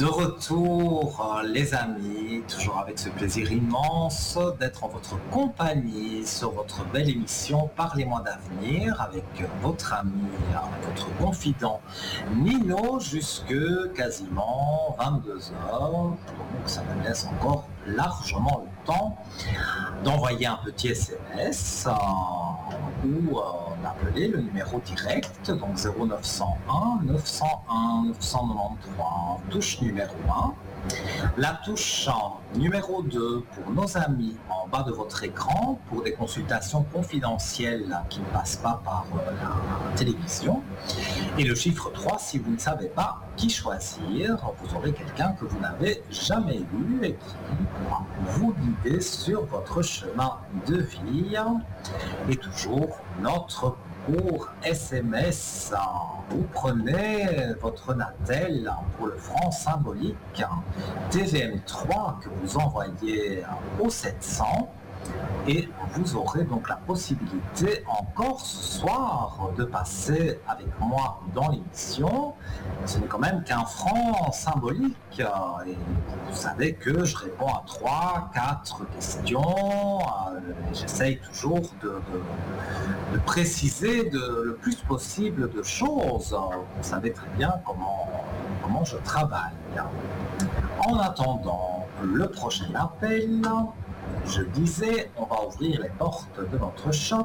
De retour, les amis, toujours avec ce plaisir immense d'être en votre compagnie sur votre belle émission Parlez-moi d'avenir avec votre ami, votre confident Nino jusque quasiment 22 heures. Donc ça me laisse encore largement le temps d'envoyer un petit SMS ou d'appeler le numéro direct, donc 0901 901 993, touche numéro 1. La touche numéro 2 pour nos amis en bas de votre écran pour des consultations confidentielles qui ne passent pas par la télévision. Et le chiffre 3 si vous ne savez pas qui choisir, vous aurez quelqu'un que vous n'avez jamais vu et qui pourra vous guider sur votre chemin de vie. Et toujours notre pour SMS. Vous prenez votre Natel pour le franc symbolique TVM3 que vous envoyez au 700 et vous aurez donc la possibilité encore ce soir de passer avec moi dans l'émission. Ce n'est quand même qu'un franc symbolique et vous savez que je réponds à 3-4 questions. J'essaye toujours de préciser le plus possible de choses. Vous savez très bien comment je travaille. En attendant le prochain appel, je disais, on va ouvrir les portes de notre shop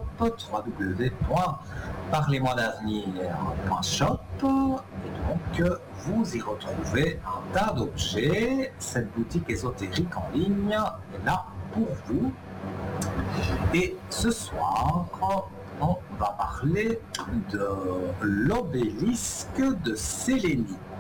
www.parlez-moi-d'avenir.shop et donc vous y retrouvez un tas d'objets. Cette boutique ésotérique en ligne est là pour vous. Et ce soir, on va parler de l'obélisque de Sélénie.